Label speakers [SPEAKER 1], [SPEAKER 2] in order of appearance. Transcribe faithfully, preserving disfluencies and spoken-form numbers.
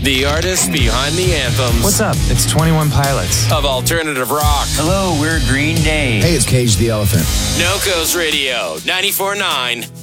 [SPEAKER 1] The artists behind the anthems.
[SPEAKER 2] What's up? It's twenty-one Pilots.
[SPEAKER 1] Of alternative rock.
[SPEAKER 3] Hello, we're Green Day.
[SPEAKER 4] Hey, it's Cage the Elephant.
[SPEAKER 1] Nocos Radio, ninety-four point nine